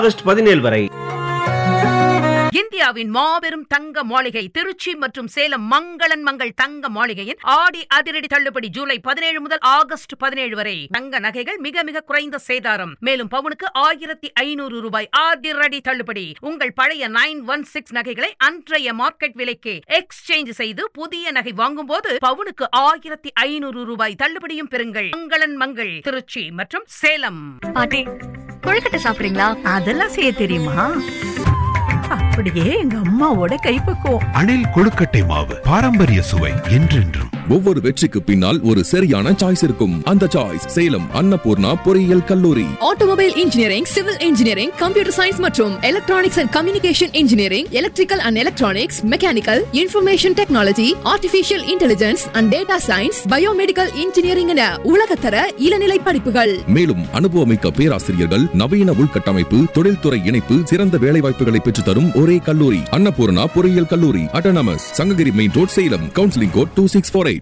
August 17 வரை. இந்தியாவின் மாபெரும் தங்க மாளிகை திருச்சி மற்றும் சேலம் மங்களன் மங்கள் தங்க மாளிகையின் ஆடி அதிரடி தள்ளுபடி ஜூலை 17 முதல் ஆகஸ்ட் 17 வரை. தங்க நகைகள் மிக மிக குறைந்த சேதாரம். மேலும் பவுனுக்கு 1500 ரூபாய் அதிரடி தள்ளுபடி. உங்கள் பழைய 916 நகைகளை அன்றைய மார்க்கெட் விலைக்கு எக்ஸ்சேஞ்ச் செய்து புதிய நகை வாங்கும் போது பவுனுக்கு 1500 ரூபாய் தள்ளுபடியும் பெறுங்கள். மங்களன் மங்கள் திருச்சி மற்றும் சேலம். பாட்டி கொழுக்கட்டை சாப்பிடுறீங்களா? அதெல்லாம் செய்ய தெரியுமா? அப்படியே எங்க அம்மாவோட கைப்பக்குவம். அணில் கொழுக்கட்டை மாவு, பாரம்பரிய சுவை என்றென்றும். ஒவ்வொரு வெற்றிக்கு பின்னால் ஒரு சரியான சாய்ஸ் இருக்கும். அந்த சாய்ஸ் சேலம் அன்னபூர்ணா பொறியியல் கல்லூரி. Automobile engineering, civil engineering, computer science மற்றும் electronics and communication engineering, electrical and electronics, mechanical, information technology, artificial intelligence and data science, biomedical engineering என உலகத்தர இளநிலை படிப்புகள். மேலும் அனுபவமிக்க பேராசிரியர்கள், நவீன உள்கட்டமைப்பு, தொழில்துறை இணைப்பு, சிறந்த வேலைவாய்ப்புகளை பெற்று தரும் ஒரே கல்லூரி அன்னபூர்ணா பொறியியல் கல்லூரி, autonomous, Sankagiri main road, Salem. Counselling code 2648.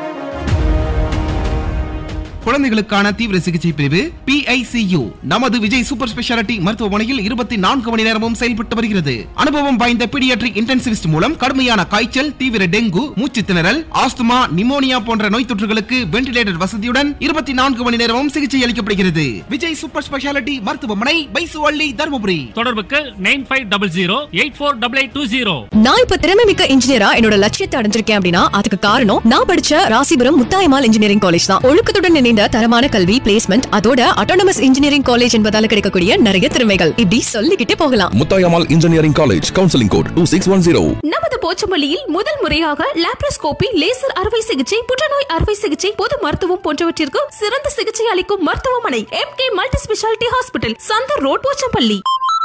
குழந்தைகளுக்கான தீவிர சிகிச்சை பிரிவு PICU நமது விஜய் சூப்பர் ஸ்பெஷாலிட்டி மருத்துவமனையில் 24 மணி நேரமும் செயல்பட்டு வருகிறது. அனுபவம் வாய்ந்த பீடியாட்ரிக் இன்டென்சிவிஸ்ட் மூலம் கடுமையான காய்ச்சல், தீவிர டெங்கு, மூச்சு திணறல், ஆஸ்துமா, நிமோனியா போன்ற நோய் தொற்றுகளுக்கு வென்டிலேட்டர் வசதியுடன் 24 மணி நேரமும் சிகிச்சை அளிக்கப்படுகிறது. விஜய் சூப்பர் ஸ்பெஷாலிட்டி மருத்துவமனை, பைசுவள்ளி, தருமபுரி. தொடர்புக்கு 9500848820. நான் இப்ப திறமைமிக்க இன்ஜினியரா என்னோட லட்சியத்தை அடைஞ்சிருக்கேன் அப்படின்னா அதுக்கு காரணம் நான் படிச்ச ராசிபுரம் முத்தாயம்மாள் இன்ஜினியரிங் காலேஜ் தான். ஒழுக்கத்துடன் இணைந்த தரமான கல்வி, பிளேஸ்மெண்ட், அதோட அட்டானமஸ் இன்ஜினியரிங் காலேஜ் என்பதால கிடைக்கக்கூடிய நிறைய திறமைகள் இப்படி சொல்லிக்கிட்டே போகலாம். Muthayammal engineering college, counselling code 2610. நமது போச்சமல்லியில் முதல் முறையாக லாப்ரோஸ்கோபி, லேசர் அறுவை சிகிச்சை, புற்றுநோய் அறுவை சிகிச்சை, பொது மருத்துவம் போன்றவற்றிற்கு சிறந்த சிகிச்சை அளிக்கும் மருத்துவமனை MK multi speciality hospital, Chandar road, Pochampalli.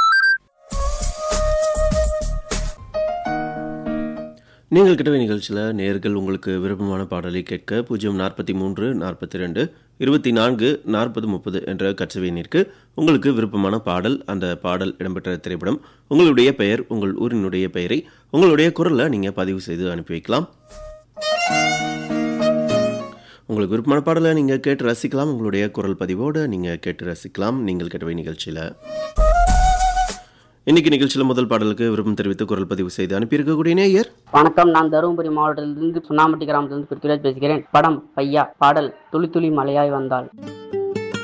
நீங்கள் கிட்டவே நிகழ்ச்சியில் நேயர்கள் உங்களுக்கு விருப்பமான பாடலை கேட்க 043 42 24 40 30 என்ற கட்சவை எண்ணிற்கு உங்களுக்கு விருப்பமான பாடல், அந்த பாடல் இடம்பெற்ற திரைப்படம், உங்களுடைய பெயர், உங்கள் ஊரினுடைய பெயரை உங்களுடைய குரலில் நீங்கள் பதிவு செய்து அனுப்பி வைக்கலாம். உங்களுக்கு விருப்பமான பாடலை நீங்கள் கேட்டு ரசிக்கலாம். உங்களுடைய குரல் பதிவோடு நீங்கள் கேட்டு ரசிக்கலாம். நீங்கள் கிட்டவே நிகழ்ச்சியில் இன்னைக்கு நிகழ்ச்சியில் முதல் பாடலுக்கு விருப்பம் தெரிவித்து குரல் பதிவு செய்து அனுப்பியிருக்கக்கூடிய நேயர், வணக்கம். நான் தருமபுரி மாவட்டத்திலிருந்து சுண்ணாம்பட்டி கிராமத்திலிருந்து பிருத்திவிராஜ் பேசுகிறேன். படம் பையா, பாடல் துளி துளி மலையாய் வந்தாள்.